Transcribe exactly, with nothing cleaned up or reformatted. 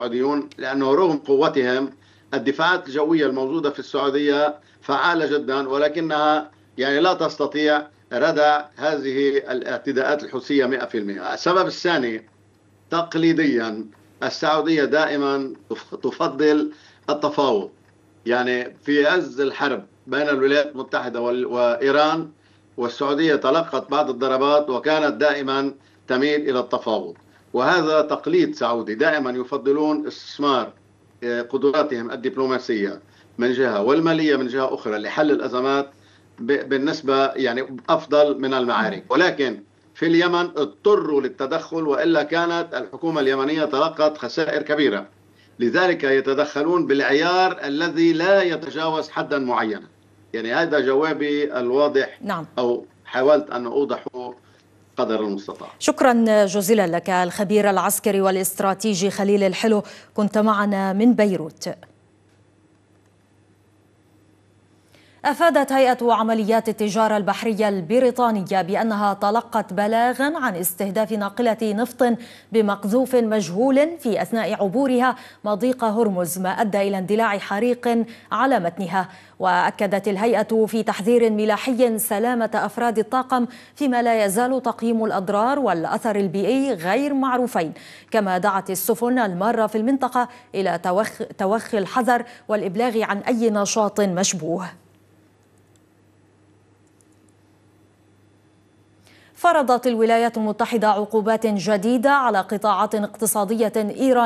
السعوديون، لأنه رغم قوتهم الدفاعات الجوية الموجودة في السعودية فعالة جدا، ولكنها يعني لا تستطيع ردع هذه الاعتداءات الحوثية مئة بالمئة. السبب الثاني، تقليديا السعودية دائما تفضل التفاوض. يعني في عز الحرب بين الولايات المتحدة وإيران والسعودية تلقت بعض الضربات وكانت دائما تميل إلى التفاوض، وهذا تقليد سعودي. دائما يفضلون استثمار قدراتهم الدبلوماسية من جهة والمالية من جهة أخرى لحل الأزمات بالنسبة يعني أفضل من المعارك. ولكن في اليمن اضطروا للتدخل، وإلا كانت الحكومة اليمنية تلقت خسائر كبيرة. لذلك يتدخلون بالعيار الذي لا يتجاوز حدا معينا. يعني هذا جوابي الواضح. نعم. أو حاولت أن أوضحه قدر المستطاع. شكرا جزيلا لك الخبير العسكري والاستراتيجي خليل الحلو، كنت معنا من بيروت. أفادت هيئة عمليات التجارة البحرية البريطانية بأنها تلقت بلاغا عن استهداف ناقلة نفط بمقذوف مجهول في أثناء عبورها مضيق هرمز، ما أدى إلى اندلاع حريق على متنها. وأكدت الهيئة في تحذير ملاحي سلامة أفراد الطاقم، فيما لا يزال تقييم الأضرار والأثر البيئي غير معروفين. كما دعت السفن المارة في المنطقة إلى توخي الحذر والإبلاغ عن أي نشاط مشبوه. فرضت الولايات المتحدة عقوبات جديدة على قطاعات اقتصادية إيرانية